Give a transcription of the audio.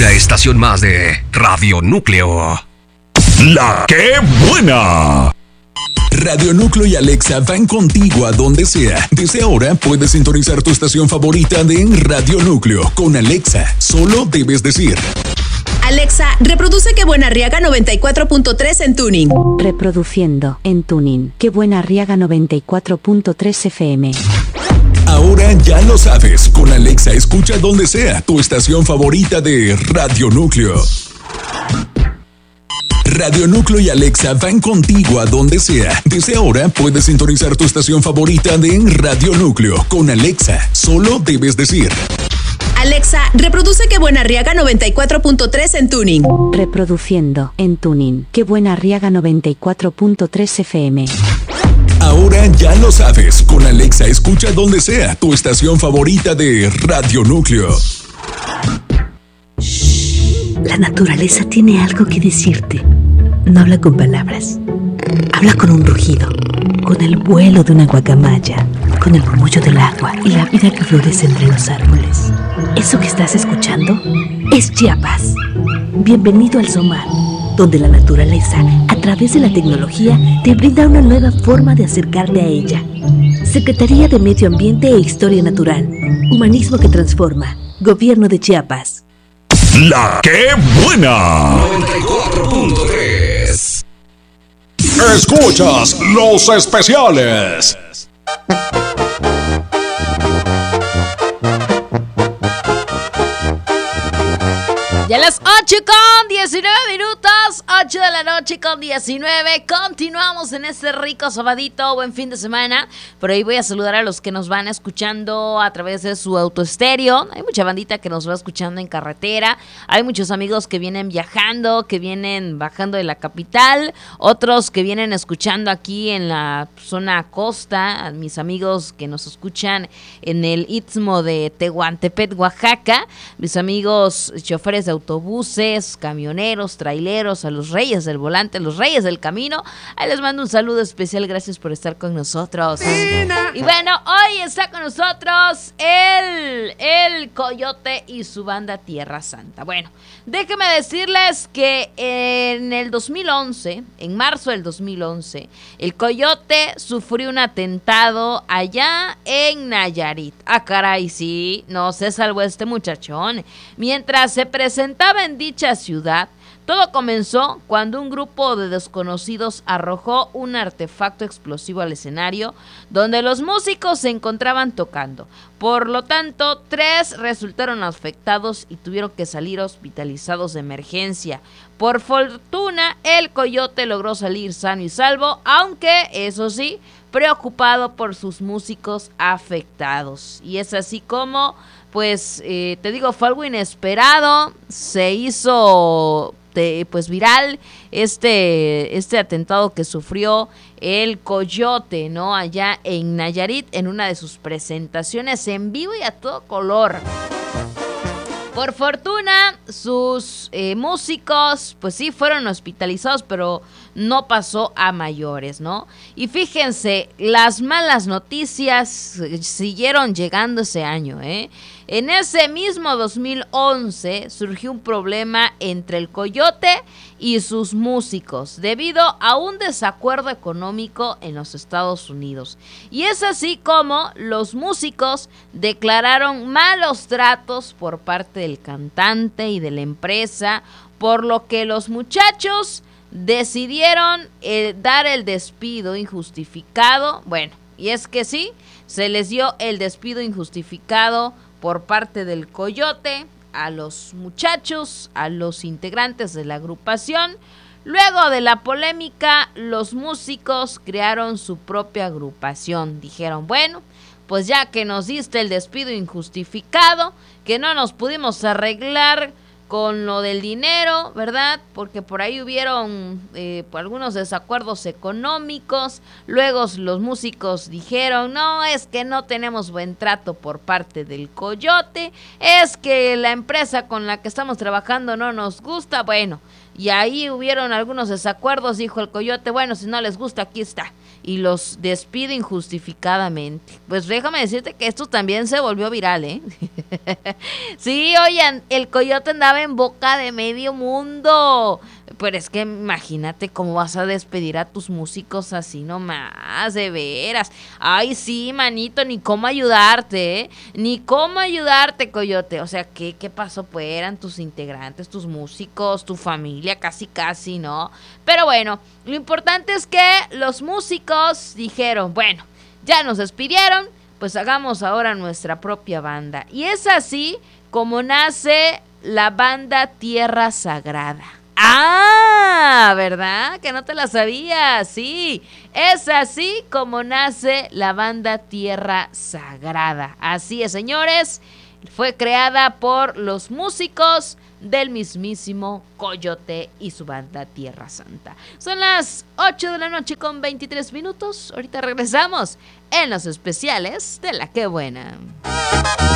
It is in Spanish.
Una estación más de Radio Núcleo. ¡La que buena! Radio Núcleo y Alexa van contigo a donde sea. Desde ahora puedes sintonizar tu estación favorita de Radio Núcleo. Con Alexa, solo debes decir: Alexa, reproduce Qué Buena Arriaga 94.3 en Tuning. Reproduciendo en Tuning Qué Buena Arriaga 94.3 FM. Ahora ya lo sabes, con Alexa escucha donde sea tu estación favorita de Radio Núcleo. Radio Núcleo y Alexa van contigo a donde sea. Desde ahora puedes sintonizar tu estación favorita de Radio Núcleo. Con Alexa, solo debes decir: Alexa, reproduce Qué Buena Arriaga 94.3 en Tuning. Reproduciendo en Tuning Qué Buena Arriaga 94.3 FM. Ahora ya lo sabes, con Alexa escucha donde sea tu estación favorita de Radio Núcleo. La naturaleza tiene algo que decirte. No habla con palabras. Habla con un rugido, con el vuelo de una guacamaya, con el murmullo del agua y la vida que florece entre los árboles. Eso que estás escuchando es Chiapas. Bienvenido al SOMAR, donde la naturaleza, a través de la tecnología, te brinda una nueva forma de acercarte a ella. Secretaría de Medio Ambiente e Historia Natural. Humanismo que transforma. Gobierno de Chiapas. ¡La que buena! 94.3. Escuchas los especiales. Ya las 8:19, 8 de la noche con 19. Continuamos en este rico sabadito, buen fin de semana. Por ahí voy a saludar a los que nos van escuchando a través de su autoestéreo. Hay mucha bandita que nos va escuchando en carretera. Hay muchos amigos que vienen viajando, que vienen bajando de la capital. Otros que vienen escuchando aquí en la zona costa. A mis amigos que nos escuchan en el Istmo de Tehuantepec, Oaxaca. Mis amigos choferes de autobuses, camioneros, traileros, a los reyes del volante, a los reyes del camino. Ahí les mando un saludo especial, gracias por estar con nosotros. Y bueno, hoy está con nosotros el Coyote y su banda Tierra Santa. Bueno, déjenme decirles que en el 2011, en marzo del 2011, el Coyote sufrió un atentado allá en Nayarit. Ah, caray, sí, no se salvó este muchachón. Mientras se presentaba en dicha ciudad, todo comenzó cuando un grupo de desconocidos arrojó un artefacto explosivo al escenario donde los músicos se encontraban tocando. Por lo tanto, 3 resultaron afectados y tuvieron que salir hospitalizados de emergencia. Por fortuna, el Coyote logró salir sano y salvo, aunque, eso sí, preocupado por sus músicos afectados. Y es así como, pues, te digo, fue algo inesperado, se hizo pues viral este atentado que sufrió el Coyote, ¿no? Allá en Nayarit, en una de sus presentaciones en vivo y a todo color. Por fortuna, sus músicos, pues sí, fueron hospitalizados, pero no pasó a mayores, ¿no? Y fíjense, las malas noticias siguieron llegando ese año, ¿eh? En ese mismo 2011 surgió un problema entre el Coyote y sus músicos debido a un desacuerdo económico en los Estados Unidos. Y es así como los músicos declararon malos tratos por parte del cantante y de la empresa, por lo que los muchachos decidieron dar el despido injustificado. Bueno, y es que sí, se les dio el despido injustificado por parte del Coyote a los muchachos, a los integrantes de la agrupación. Luego de la polémica, los músicos crearon su propia agrupación. Dijeron, bueno, pues ya que nos diste el despido injustificado, que no nos pudimos arreglar con lo del dinero, ¿verdad? Porque por ahí hubieron algunos desacuerdos económicos. Luego los músicos dijeron, no, es que no tenemos buen trato por parte del Coyote, es que la empresa con la que estamos trabajando no nos gusta. Bueno, y ahí hubieron algunos desacuerdos, dijo el Coyote, bueno, si no les gusta, aquí está. y los despide injustificadamente. Pues déjame decirte que esto también se volvió viral, ¿eh? Sí, oigan, el coyote andaba en boca de medio mundo. Pero es que imagínate cómo vas a despedir a tus músicos así nomás, de veras. Ay, sí, manito, ni cómo ayudarte, ¿eh? Ni cómo ayudarte, coyote. O sea, ¿qué pasó? Pues eran tus integrantes, tus músicos, tu familia, casi, ¿no? Pero bueno, lo importante es que los músicos dijeron, bueno, ya nos despidieron, pues hagamos ahora nuestra propia banda. Y es así como nace la banda Tierra Sagrada. Ah, ¿verdad? Que no te la sabías. Sí, es así como nace la banda Tierra Sagrada. Así es, señores. Fue creada por los músicos del mismísimo Coyote y su banda Tierra Santa. Son las 8 de la noche con 23 minutos. Ahorita regresamos en los especiales de La Qué Buena.